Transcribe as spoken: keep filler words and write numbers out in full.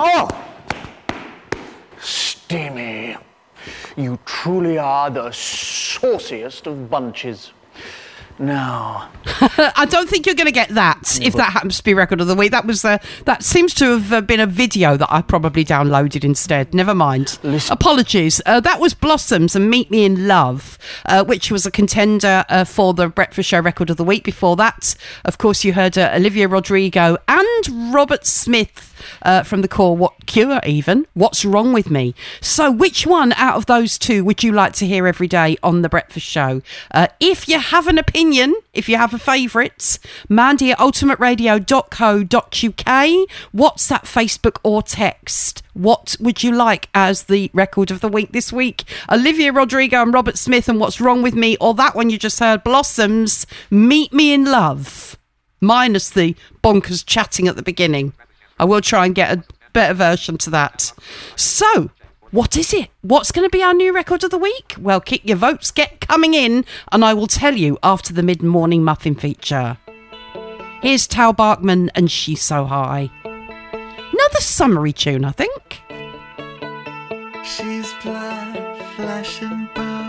Oh! Steamy. You truly are the sauciest of bunches. Now, I don't think you're going to get that if that happens to be record of the week. That was uh, that seems to have uh, been a video that I probably downloaded instead. Never mind. Listen. Apologies. Uh, that was Blossoms and Meet Me in Love, uh, which was a contender uh, for the Breakfast Show record of the week. Before that, of course, you heard uh, Olivia Rodrigo and Robert Smith uh, from the Core What Cure. Even What's Wrong With Me. So, which one out of those two would you like to hear every day on the Breakfast Show? Uh, if you have an opinion. If you have a favourite, Mandy at ultimate radio dot co dot uk, WhatsApp, Facebook or text. What would you like as the record of the week this week? Olivia Rodrigo and Robert Smith and What's Wrong With Me, or that one you just heard, Blossoms, Meet Me in Love, minus the bonkers chatting at the beginning. I will try and get a better version to that. So, what is it? What's going to be our new record of the week? Well, keep your votes get coming in, and I will tell you after the mid-morning muffin feature. Here's Tal Barkman and She's So High. Another summery tune, I think. She's black, flashing.